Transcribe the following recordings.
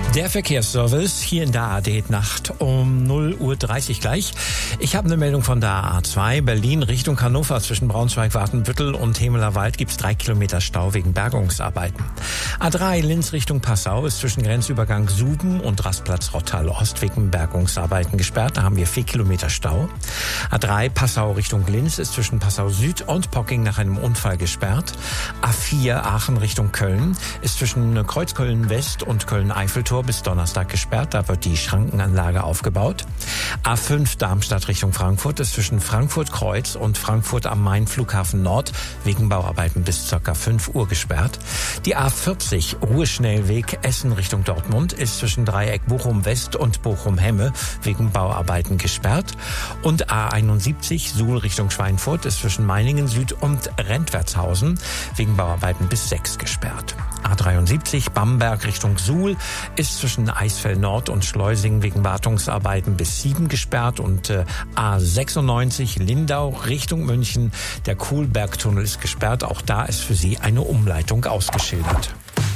Der Verkehrsservice hier in der ARD-Nacht um 0:30 Uhr gleich. Ich habe eine Meldung von der A2 Berlin Richtung Hannover zwischen Braunschweig, Watenbüttel und Hemeler Wald gibt's 3 Kilometer Stau wegen Bergungsarbeiten. A3 Linz Richtung Passau ist zwischen Grenzübergang Suben und Rastplatz Rottal-Ost wegen Bergungsarbeiten gesperrt. Da haben wir 4 Kilometer Stau. A3 Passau Richtung Linz ist zwischen Passau Süd und Pocking nach einem Unfall gesperrt. A4 Aachen Richtung Köln ist zwischen Kreuzköln West und Köln-Eiffeltor bis Donnerstag gesperrt. Da wird die Schrankenanlage aufgebaut. A5 Darmstadt Richtung Frankfurt ist zwischen Frankfurt Kreuz und Frankfurt am Main Flughafen Nord wegen Bauarbeiten bis ca. 5 Uhr gesperrt. Die A40 Ruheschnellweg Essen Richtung Dortmund ist zwischen Dreieck Bochum West und Bochum Hemme wegen Bauarbeiten gesperrt. Und A71 Suhl Richtung Schweinfurt ist zwischen Meiningen Süd und Rentwertshausen wegen Bauarbeiten bis 6 gesperrt. A73 Bamberg Richtung Suhl ist zwischen Eisfeld Nord und Schleusingen wegen Wartungsarbeiten bis 7 gesperrt und A96 Lindau Richtung München. Der Kuhlbergtunnel ist gesperrt. Auch da ist für Sie eine Umleitung ausgeschildert.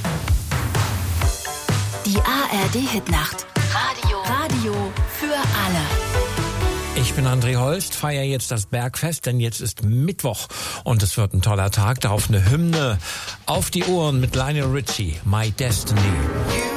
Die ARD-Hitnacht. Radio für alle. Ich bin André Holst, feiere jetzt das Bergfest, denn jetzt ist Mittwoch und es wird ein toller Tag. Darauf eine Hymne auf die Ohren mit Lionel Richie, My Destiny.